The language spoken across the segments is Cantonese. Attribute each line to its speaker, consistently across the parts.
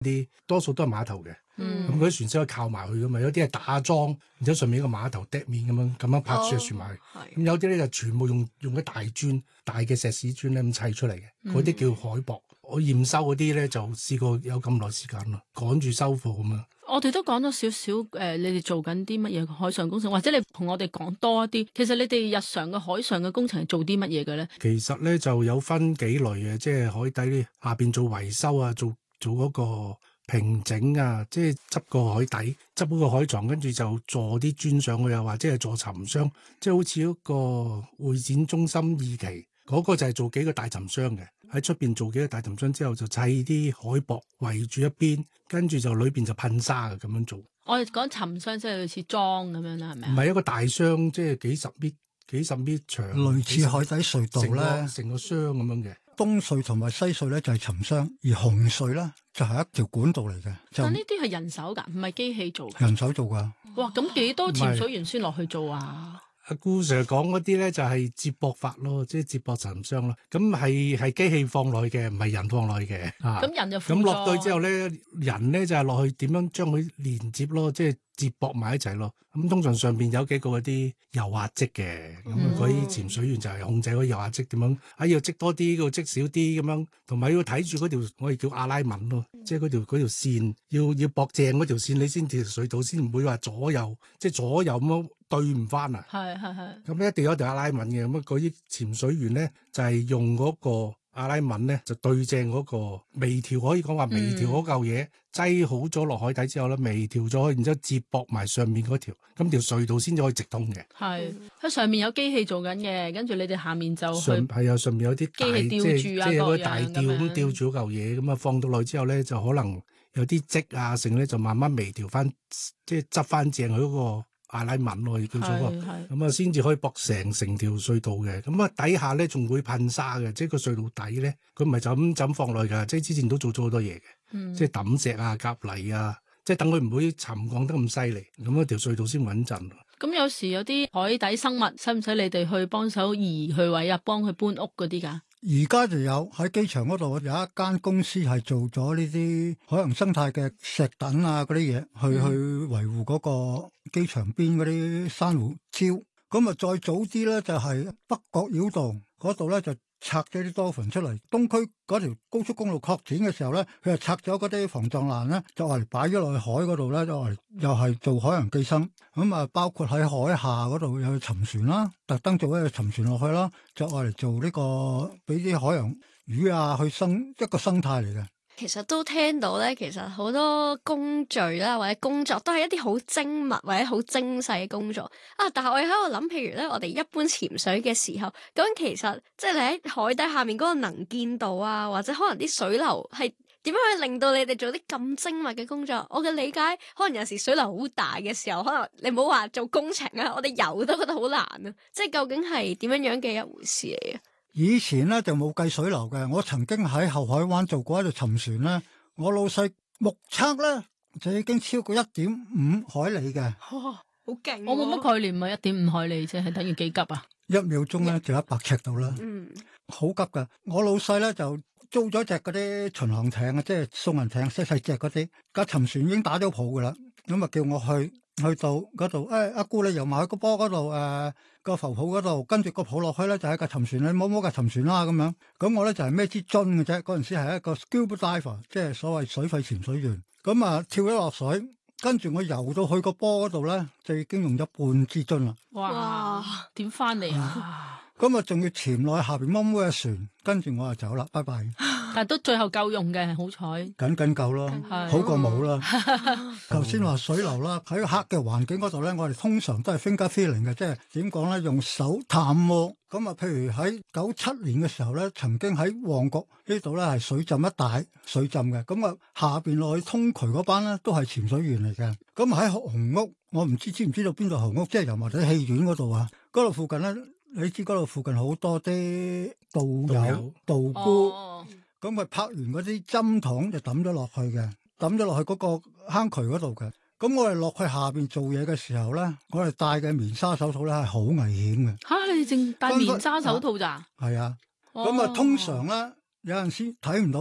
Speaker 1: 啲多數都係碼頭嘅。咁嗰啲船先可以靠埋去噶嘛，有啲係打樁，然之後上面一個碼頭揼面咁樣拍住船埋去。咁有啲咧就全部用啲大磚、大嘅石屎磚咧咁砌出嚟嘅，嗰啲叫海駁。我驗收嗰啲咧就試過有咁耐時間咯，趕住收貨咁樣。
Speaker 2: 我哋都講咗少少你哋做緊啲乜嘢海上工程，或者你同我哋講多一啲。其實你哋日常嘅海上嘅工程係做啲乜嘢嘅咧？
Speaker 1: 其實咧就有分幾類嘅，即係海底下邊做維修啊，做嗰個平整啊，即係執個海底，執嗰個海床，跟住就坐啲磚上去啊，或者係坐沉箱，即係好似一個會展中心二期嗰個就係做幾個大沉箱嘅，喺出邊做幾個大沉箱之後就砌啲海駁圍住一邊，跟住就裏邊就噴沙嘅咁樣做。
Speaker 2: 我哋講沉箱即係類似裝咁樣啦，係咪啊？
Speaker 1: 唔係一個大箱，即係幾十米長，
Speaker 3: 類似海底隧道咧，
Speaker 1: 成個箱咁樣嘅。
Speaker 3: 東隧同埋西隧咧就係沉箱，而紅隧咧就係一條管道嚟嘅。
Speaker 2: 但呢啲係人手㗎，唔係機器做嘅。
Speaker 3: 人手做㗎。
Speaker 2: 哇！咁幾多潛水員先落去做啊？
Speaker 1: 阿顧 Sir 講嗰啲咧就係接駁法咯，即係接駁沉箱咯。咁係機器放落去嘅，唔係人放落去嘅。
Speaker 2: 咁人就
Speaker 1: 咁落到之後咧，人咧就係落去點樣將佢連接咯，即係接駁埋一齊咯。咁通常上邊有幾個嗰啲油壓積嘅，咁嗰啲潛水員就係控制嗰啲油壓積點樣，要積多啲，要積少啲咁樣，同埋要睇住嗰條我哋叫阿拉文咯，即係嗰條線要駁正嗰條線，你先條隧道先唔會話左右咁樣對唔翻啊。
Speaker 2: 係。
Speaker 1: 咁一定有一條阿拉文嘅，咁嗰啲潛水員咧就係用嗰個阿拉文咧就對正嗰個微調，可以講話微調嗰嚿嘢擠好咗落海底之後咧，微調咗，然之後接駁埋上面嗰條，咁條隧道先至可以直通嘅。
Speaker 2: 係喺上面有機器做緊嘅，跟住你哋下面就
Speaker 1: 上面有啲
Speaker 2: 機器吊住啊，
Speaker 1: 即係嗰啲大吊咁吊住嗰嚿嘢，咁啊放到落去之後咧，就可能有啲積啊剩咧，就慢慢微調翻，即係執翻正佢嗰個阿拉文咯，叫做咁啊，先至可以駁成條隧道嘅。咁啊，底下咧仲會噴沙嘅，即係個隧道底咧，佢唔係就咁放落去㗎，即係之前都做咗好多嘢嘅，即係揼石啊、夾泥啊，即係等佢唔會沉降得咁犀利，咁條隧道先穩陣。
Speaker 2: 咁有時有啲海底生物，使唔使你哋去幫手移去位啊，幫佢搬屋嗰啲㗎？
Speaker 3: 而家就有喺機場嗰度有一間公司係做咗呢啲海洋生態嘅石躉啊嗰啲嘢，去維護嗰個機場邊嗰啲珊瑚礁。咁啊，再早啲咧就係北角繞道嗰度咧就拆咗啲dolphin出嚟。東區嗰條高速公路擴展嘅時候咧，佢就拆咗嗰啲防撞欄咧，就嚟擺咗落去海嗰度咧，就嚟又係做海洋寄生。咁啊，包括喺海下嗰度有沉船啦，特登做一個沉船落去啦，就嚟做呢個俾啲海洋魚啊去一個生態嚟嘅。
Speaker 4: 其實都聽到咧，其實好多工序啦或者工作都係一啲好精密或者好精細嘅工作啊。但係我喺度諗，譬如咧，我哋一般潛水嘅時候，咁其實即係你喺海底下面嗰個能見度啊，或者可能啲水流係點樣去令到你哋做啲咁精密嘅工作？我嘅理解，可能有時水流好大嘅時候，可能你唔好話做工程啊，我哋游都覺得好難啊。即係究竟係點樣嘅一回事嚟嘅？
Speaker 3: 以前咧就冇計水流嘅，我曾經喺後海灣做過一條沉船咧，我老細目測咧就已經超過1.5海里嘅。
Speaker 4: 哇，好勁！
Speaker 2: 我冇乜概念啊，1.5海里啫，係等於幾急啊
Speaker 3: ？1秒鐘咧就100尺度啦，好急噶。我老細咧就租咗隻嗰啲巡航艇啊，即係送人艇細隻嗰啲，架沉船已經打咗泡噶啦，咁啊叫我去到嗰度，阿姑你游埋去個波嗰度，個浮泡嗰度，跟住個泡落去咧就係架沉船，你摸架沉船啦咁樣。咁我咧就係孭支樽嘅啫，嗰陣時係一個 scuba diver， 即係所謂水肺潛水員。咁啊跳咗落水，跟住我游到去個波嗰度咧，就已經用咗半支樽啦。
Speaker 2: 哇！點翻嚟啊？
Speaker 3: 咁啊仲要潛落去下邊摸嘅船，跟住我就走啦，拜拜。
Speaker 2: 但都最後夠用嘅，好彩。
Speaker 3: 緊夠咯，好過冇啦。頭先話水流啦，喺黑嘅環境嗰度咧，我哋通常都係 finger feeling 嘅，即係點講咧？用手探摸。咁啊，譬如喺97年嘅時候咧，曾經喺旺角呢度咧係水浸一帶水浸嘅。咁啊，下邊落去通渠嗰班咧都係潛水員嚟嘅。咁喺紅屋，我唔知唔知道邊度紅屋，即係油麻地戲院嗰度啊。嗰度附近咧，你知嗰度附近好多啲道友道姑。咁佢拍完嗰啲針筒就抌咗落去嘅，抌咗落去嗰個坑渠嗰度嘅。咁我哋落去下邊做嘢嘅時候咧，我哋戴嘅棉紗手套咧係好危險嘅。
Speaker 2: 吓，你淨戴棉紗手套咋？
Speaker 3: 係啊。咁通常咧有陣時睇唔到噶，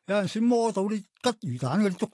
Speaker 3: 有陣時摸到啲吉魚蛋嗰啲觸